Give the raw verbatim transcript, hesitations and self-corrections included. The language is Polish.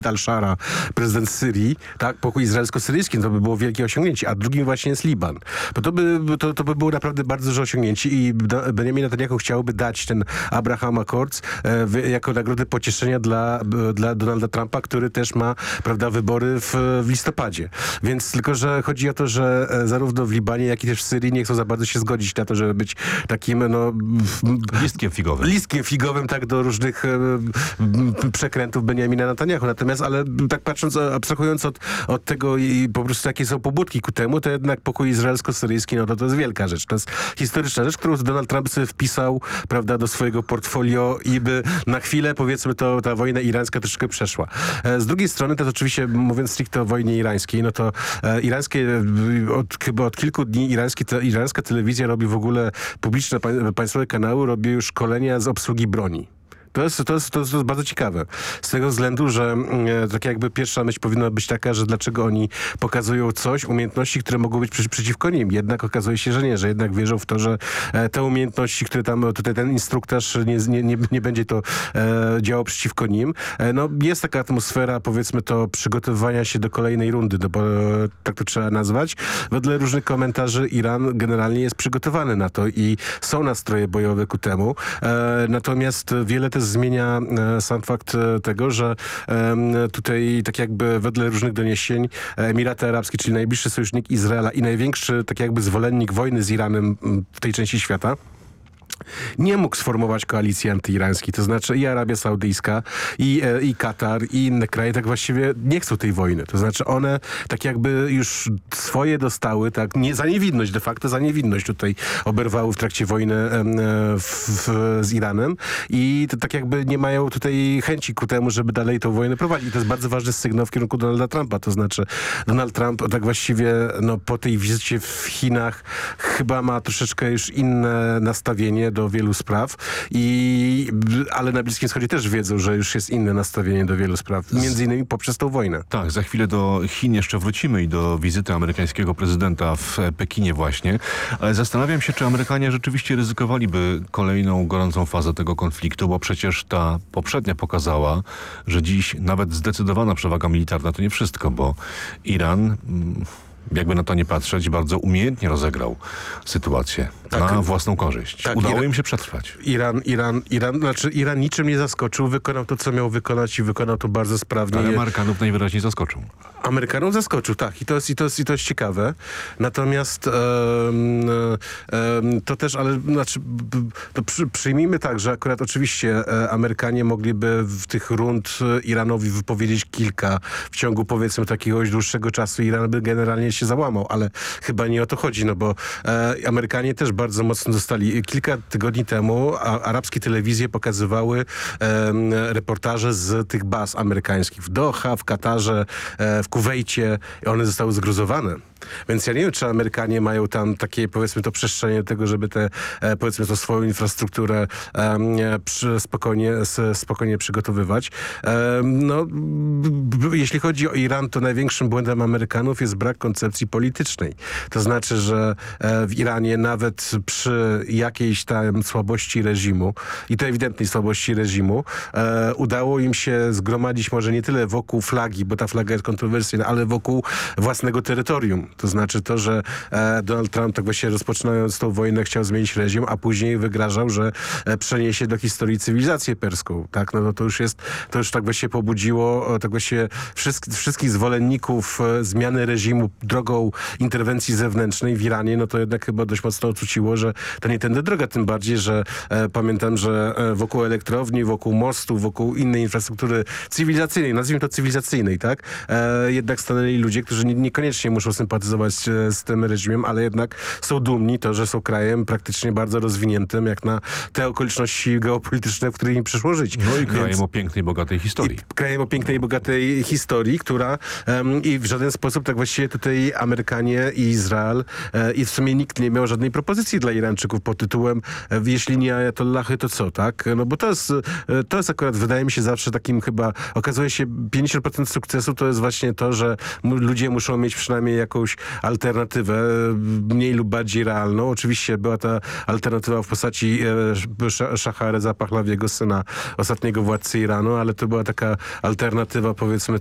Al-Shara, prezydent Syrii, tak, pokój izraelsko-syryjski, no to by było wielkie osiągnięcie, a drugim właśnie jest Liban. Bo to by, to, to by było naprawdę bardzo duże osiągnięcie i Benjamin Netanyahu chciałby dać ten Abraham Accords e, w, jako nagrodę pocieszenia dla, dla Donalda Trumpa, który też ma, prawda, wybory w, w listopadzie. Więc tylko, że chodzi o to, że zarówno w Libanie, jak i też w Syrii nie chcą za bardzo się zgodzić na to, żeby być takim, no... Listkiem figowym. Listkiem figowym, tak, do różnych e, przekrętów Benjamina Netanyahu. Natomiast ale tak patrząc, abstrahując od, od tego i po prostu jakie są pobudki ku temu, to jednak pokój izraelsko-syryjski, no to to jest wielka rzecz. To jest historyczna rzecz, którą Donald Trump sobie wpisał, prawda, do swojego portfolio i by na chwilę, powiedzmy, to ta wojna irańska troszeczkę przeszła. Z drugiej strony, to oczywiście, mówiąc stricte o wojnie irańskiej, no to e, irańskie, od, chyba od kilku dni irańskie, te, irańska telewizja robi w ogóle publiczne, państwowe kanały, robi już szkolenia z obsługi broni. To jest, to, jest, to, jest, to jest bardzo ciekawe. Z tego względu, że e, tak jakby pierwsza myśl powinna być taka, że dlaczego oni pokazują coś, umiejętności, które mogą być przy, przeciwko nim. Jednak okazuje się, że nie, że jednak wierzą w to, że e, te umiejętności, które tam tutaj ten instruktaż nie, nie, nie, nie będzie to e, działał przeciwko nim. E, no jest taka atmosfera, powiedzmy to, przygotowywania się do kolejnej rundy, do, bo, tak to trzeba nazwać. Wedle różnych komentarzy Iran generalnie jest przygotowany na to i są nastroje bojowe ku temu. E, natomiast wiele też zmienia e, sam fakt e, tego, że e, tutaj tak jakby wedle różnych doniesień Emiraty Arabskie, czyli najbliższy sojusznik Izraela i największy tak jakby zwolennik wojny z Iranem w tej części świata, nie mógł sformować koalicji antyirańskiej. To znaczy i Arabia Saudyjska, i, e, i Katar, i inne kraje tak właściwie nie chcą tej wojny. To znaczy one tak jakby już swoje dostały, tak, nie, za niewinność, de facto za niewinność tutaj oberwały w trakcie wojny e, w, w, z Iranem i to tak jakby nie mają tutaj chęci ku temu, żeby dalej tą wojnę prowadzić. I to jest bardzo ważny sygnał w kierunku Donalda Trumpa. To znaczy Donald Trump tak właściwie no, po tej wizycie w Chinach chyba ma troszeczkę już inne nastawienie do wielu spraw, i, ale na Bliskim Wschodzie też wiedzą, że już jest inne nastawienie do wielu spraw, między innymi poprzez tą wojnę. Tak, za chwilę do Chin jeszcze wrócimy i do wizyty amerykańskiego prezydenta w Pekinie właśnie, ale zastanawiam się, czy Amerykanie rzeczywiście ryzykowaliby kolejną gorącą fazę tego konfliktu, bo przecież ta poprzednia pokazała, że dziś nawet zdecydowana przewaga militarna to nie wszystko, bo Iran... jakby na to nie patrzeć, bardzo umiejętnie rozegrał sytuację tak, na własną korzyść. Tak, Udało Iran, im się przetrwać. Iran, Iran, Iran, znaczy Iran niczym nie zaskoczył, wykonał to, co miał wykonać i wykonał to bardzo sprawnie. Ale Amerykanów najwyraźniej zaskoczył. Amerykanów zaskoczył, tak. I to jest, i to jest, i to jest ciekawe. Natomiast um, um, to też, ale znaczy, to przy, przyjmijmy tak, że akurat oczywiście e, Amerykanie mogliby w tych rund Iranowi wypowiedzieć kilka w ciągu, powiedzmy, takiego dłuższego czasu. Iran by generalnie się załamał, ale chyba nie o to chodzi, no bo e, Amerykanie też bardzo mocno dostali. Kilka tygodni temu a, arabskie telewizje pokazywały e, reportaże z tych baz amerykańskich w Doha, w Katarze, e, w Kuwejcie. One zostały zgruzowane. Więc ja nie wiem, czy Amerykanie mają tam takie, powiedzmy, to przestrzenie do tego, żeby tę, e, powiedzmy, to swoją infrastrukturę e, przy, spokojnie, s, spokojnie przygotowywać. E, no, b, b, jeśli chodzi o Iran, to największym błędem Amerykanów jest brak koncepcji politycznej. To znaczy, że e, w Iranie nawet przy jakiejś tam słabości reżimu, i to ewidentnej słabości reżimu, e, udało im się zgromadzić może nie tyle wokół flagi, bo ta flaga jest kontrowersyjna, ale wokół własnego terytorium. To znaczy to, że e, Donald Trump tak właśnie rozpoczynając tą wojnę chciał zmienić reżim, a później wygrażał, że e, przeniesie do historii cywilizację perską. Tak? No, no to już jest, to już tak właśnie pobudziło tak właśnie wszystkich, wszystkich zwolenników e, zmiany reżimu drogą interwencji zewnętrznej w Iranie, no to jednak chyba dość mocno ocuciło, że to nie tędy droga, tym bardziej, że e, pamiętam, że e, wokół elektrowni, wokół mostu, wokół innej infrastruktury cywilizacyjnej, nazwijmy to cywilizacyjnej, tak? E, jednak stanęli ludzie, którzy nie, niekoniecznie muszą sympatyzować z tym reżimem, ale jednak są dumni to, że są krajem praktycznie bardzo rozwiniętym, jak na te okoliczności geopolityczne, w których im przyszło żyć. No i krajem Więc, o pięknej, bogatej historii. I krajem o pięknej, bogatej historii, która um, i w żaden sposób tak właściwie tutaj Amerykanie i Izrael e, i w sumie nikt nie miał żadnej propozycji dla Irańczyków pod tytułem e, jeśli nie ajatollahy, to co, tak? No bo to jest, e, to jest akurat, wydaje mi się, zawsze takim chyba, okazuje się, pięćdziesiąt procent sukcesu to jest właśnie to, że m- ludzie muszą mieć przynajmniej jakąś alternatywę, mniej lub bardziej realną. Oczywiście była ta alternatywa w postaci Szacha Reza Pahlawiego, syna ostatniego władcy Iranu, ale to była taka alternatywa, powiedzmy,